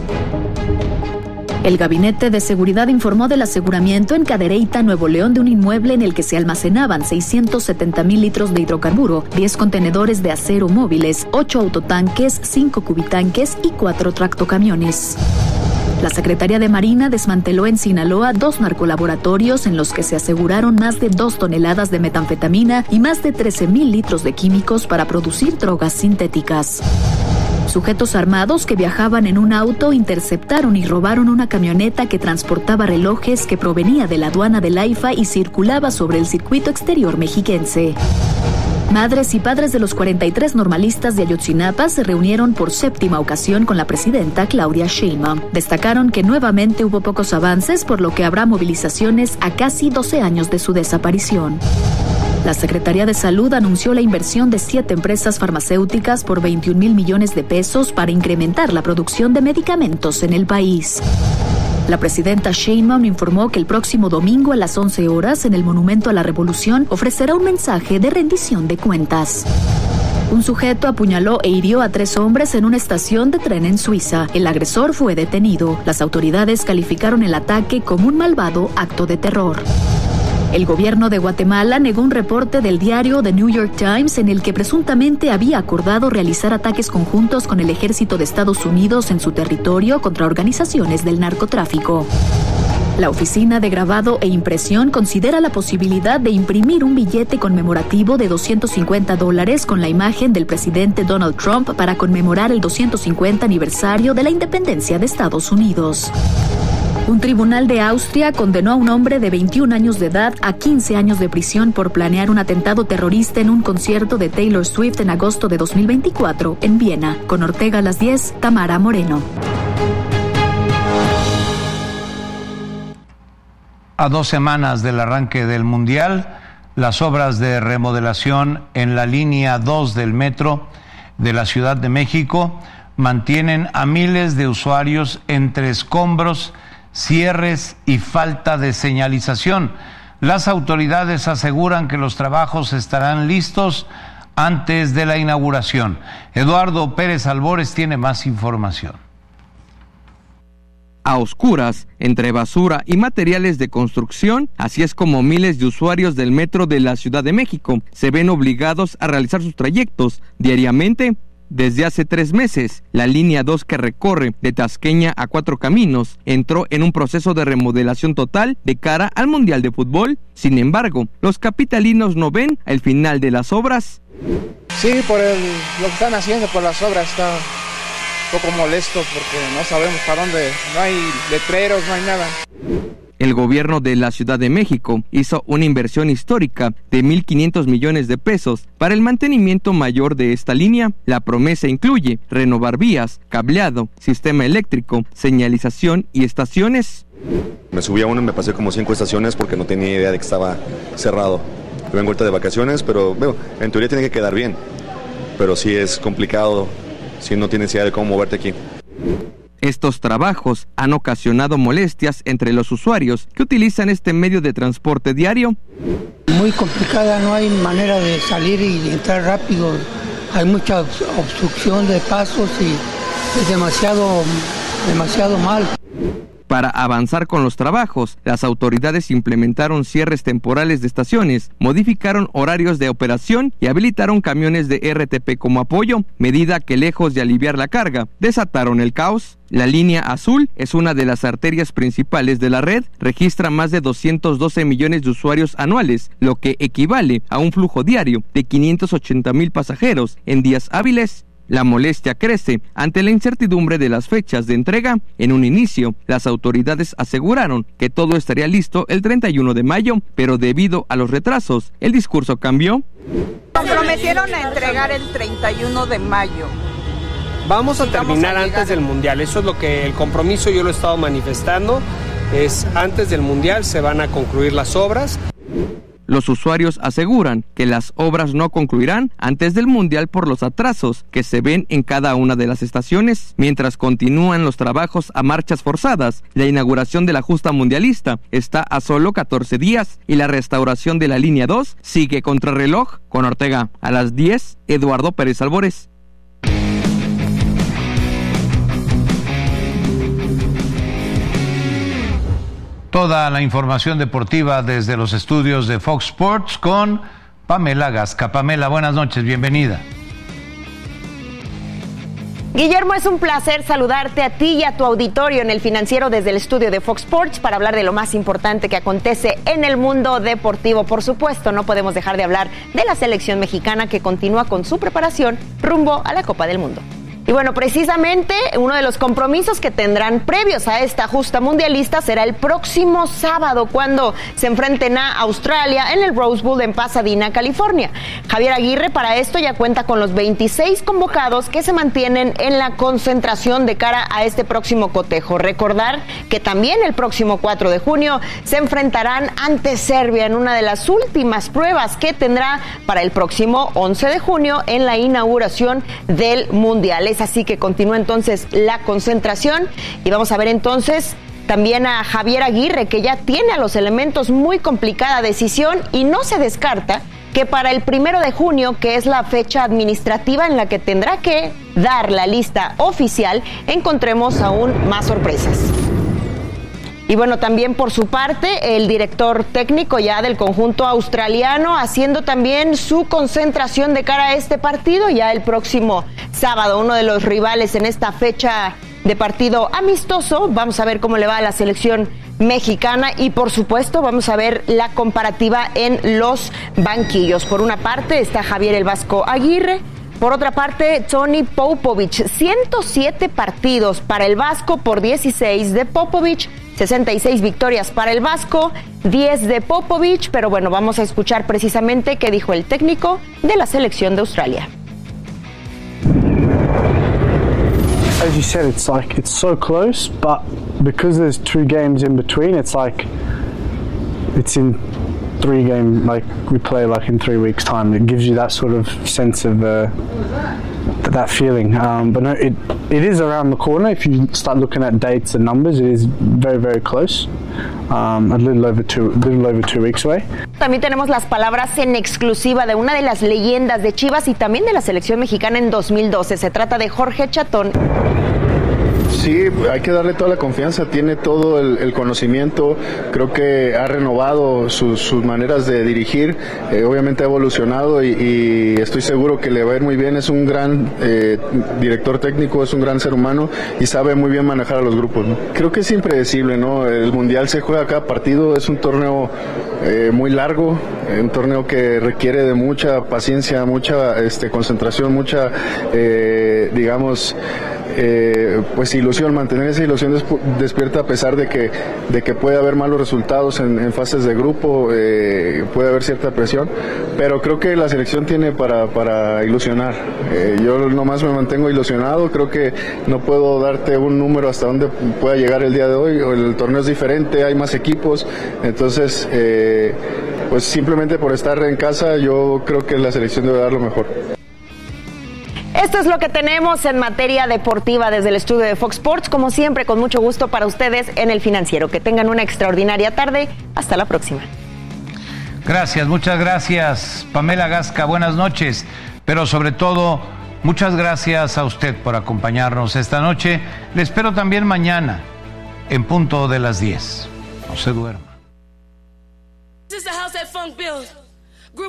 El Gabinete de Seguridad informó del aseguramiento en Cadereyta, Nuevo León, de un inmueble en el que se almacenaban 670,000 litros de hidrocarburo, 10 contenedores de acero móviles, 8 autotanques, 5 cubitanques y 4 tractocamiones. La Secretaría de Marina desmanteló en Sinaloa 2 narcolaboratorios en los que se aseguraron más de 2 toneladas de metanfetamina y más de 13,000 litros de químicos para producir drogas sintéticas. Sujetos armados que viajaban en un auto interceptaron y robaron una camioneta que transportaba relojes que provenía de la aduana del AIFA y circulaba sobre el circuito exterior mexiquense. Madres y padres de los 43 normalistas de Ayotzinapa se reunieron por 7ª ocasión con la presidenta Claudia Sheinbaum. Destacaron que nuevamente hubo pocos avances, por lo que habrá movilizaciones a casi 12 años de su desaparición. La Secretaría de Salud anunció la inversión de 7 empresas farmacéuticas por 21,000 millones de pesos para incrementar la producción de medicamentos en el país. La presidenta Sheinbaum informó que el próximo domingo a las 11 horas en el Monumento a la Revolución ofrecerá un mensaje de rendición de cuentas. Un sujeto apuñaló e hirió a 3 hombres en una estación de tren en Suiza. El agresor fue detenido. Las autoridades calificaron el ataque como un malvado acto de terror. El gobierno de Guatemala negó un reporte del diario The New York Times en el que presuntamente había acordado realizar ataques conjuntos con el ejército de Estados Unidos en su territorio contra organizaciones del narcotráfico. La Oficina de Grabado e Impresión considera la posibilidad de imprimir un billete conmemorativo de $250 con la imagen del presidente Donald Trump para conmemorar el 250 aniversario de la independencia de Estados Unidos. Un tribunal de Austria condenó a un hombre de 21 años de edad a 15 años de prisión por planear un atentado terrorista en un concierto de Taylor Swift en agosto de 2024 en Viena. Con Ortega a las 10, Tamara Moreno. A 2 semanas del arranque del Mundial, las obras de remodelación en la línea 2 del metro de la Ciudad de México mantienen a miles de usuarios entre escombros, cierres y falta de señalización. Las autoridades aseguran que los trabajos estarán listos antes de la inauguración. Eduardo Pérez Albores tiene más información. A oscuras, entre basura y materiales de construcción, así es como miles de usuarios del metro de la Ciudad de México se ven obligados a realizar sus trayectos diariamente. Desde hace 3 meses, la línea 2 que recorre de Tasqueña a 4 Caminos entró en un proceso de remodelación total de cara al Mundial de Fútbol. Sin embargo, los capitalinos no ven el final de las obras. Sí, por lo que están haciendo, por las obras, está un poco molesto porque no sabemos para dónde, no hay letreros, no hay nada. El gobierno de la Ciudad de México hizo una inversión histórica de 1,500 millones de pesos para el mantenimiento mayor de esta línea. La promesa incluye renovar vías, cableado, sistema eléctrico, señalización y estaciones. Me subí a uno y me pasé como 5 estaciones porque no tenía idea de que estaba cerrado. Yo vengo ahorita de vacaciones, pero bueno, en teoría tiene que quedar bien. Pero sí es complicado si no tienes idea de cómo moverte aquí. Estos trabajos han ocasionado molestias entre los usuarios que utilizan este medio de transporte diario. Muy complicada, no hay manera de salir y entrar rápido. Hay mucha obstrucción de pasos y es demasiado mal. Para avanzar con los trabajos, las autoridades implementaron cierres temporales de estaciones, modificaron horarios de operación y habilitaron camiones de RTP como apoyo, medida que lejos de aliviar la carga, desataron el caos. La línea azul es una de las arterias principales de la red, registra más de 212 millones de usuarios anuales, lo que equivale a un flujo diario de 580,000 pasajeros en días hábiles. La molestia crece ante la incertidumbre de las fechas de entrega. En un inicio, las autoridades aseguraron que todo estaría listo el 31 de mayo, pero debido a los retrasos, el discurso cambió. Comprometieron a entregar el 31 de mayo. Vamos a terminar antes del Mundial, eso es lo que el compromiso yo lo he estado manifestando, es antes del Mundial se van a concluir las obras. Los usuarios aseguran que las obras no concluirán antes del Mundial por los atrasos que se ven en cada una de las estaciones. Mientras continúan los trabajos a marchas forzadas, la inauguración de la justa mundialista está a solo 14 días y la restauración de la línea 2 sigue contrarreloj. Con Ortega a las 10, Eduardo Pérez Albores. Toda la información deportiva desde los estudios de Fox Sports con Pamela Gasca. Pamela, buenas noches, bienvenida. Guillermo, es un placer saludarte a ti y a tu auditorio en El Financiero desde el estudio de Fox Sports para hablar de lo más importante que acontece en el mundo deportivo. Por supuesto, no podemos dejar de hablar de la selección mexicana que continúa con su preparación rumbo a la Copa del Mundo. Y bueno, precisamente uno de los compromisos que tendrán previos a esta justa mundialista será el próximo sábado cuando se enfrenten a Australia en el Rose Bowl en Pasadena, California. Javier Aguirre para esto ya cuenta con los 26 convocados que se mantienen en la concentración de cara a este próximo cotejo. Recordar que también el próximo 4 de junio se enfrentarán ante Serbia en una de las últimas pruebas que tendrá para el próximo 11 de junio en la inauguración del Mundial. Así que continúa entonces la concentración y vamos a ver entonces también a Javier Aguirre, que ya tiene a los elementos muy complicada decisión y no se descarta que para el 1 de junio, que es la fecha administrativa en la que tendrá que dar la lista oficial, encontremos aún más sorpresas. Y bueno, también por su parte, el director técnico ya del conjunto australiano haciendo también su concentración de cara a este partido ya el próximo sábado, uno de los rivales en esta fecha de partido amistoso. Vamos a ver cómo le va a la selección mexicana y por supuesto vamos a ver la comparativa en los banquillos. Por una parte está Javier El Vasco Aguirre. Por otra parte, Tony Popovich, 107 partidos para el Vasco por 16 de Popovich, 66 victorias para el Vasco, 10 de Popovich, pero bueno, vamos a escuchar precisamente qué dijo el técnico de la selección de Australia. As you said, it's so close, but because there's 2 games in between, it's in 3 games, like we play like in 3 weeks' time. It gives you that sort of sense of that feeling. But no, it is around the corner. If you start looking at dates and numbers, it is very, very close. A little over 2 weeks away. También tenemos las palabras en exclusiva de una de las leyendas de Chivas y también de la selección mexicana en 2012. Se trata de Jorge Chatón. Sí, hay que darle toda la confianza, tiene todo el conocimiento, creo que ha renovado sus maneras de dirigir, obviamente ha evolucionado y estoy seguro que le va a ir muy bien, es un gran director técnico, es un gran ser humano y sabe muy bien manejar a los grupos, ¿no? Creo que es impredecible, ¿no? El Mundial se juega cada partido, es un torneo muy largo, un torneo que requiere de mucha paciencia, mucha concentración, mucha, pues ilusión, mantener esa ilusión despierta a pesar de que puede haber malos resultados en fases de grupo, puede haber cierta presión, pero creo que la selección tiene para ilusionar. Yo nomás me mantengo ilusionado, creo que no puedo darte un número hasta dónde pueda llegar el día de hoy, el torneo es diferente, hay más equipos, entonces pues simplemente por estar en casa yo creo que la selección debe dar lo mejor. Esto es lo que tenemos en materia deportiva desde el estudio de Fox Sports, como siempre con mucho gusto para ustedes en El Financiero. Que tengan una extraordinaria tarde, hasta la próxima. Gracias, muchas gracias Pamela Gasca, buenas noches, pero sobre todo muchas gracias a usted por acompañarnos esta noche. Le espero también mañana en punto de las 10. No se duerma. This is the house that funk builds.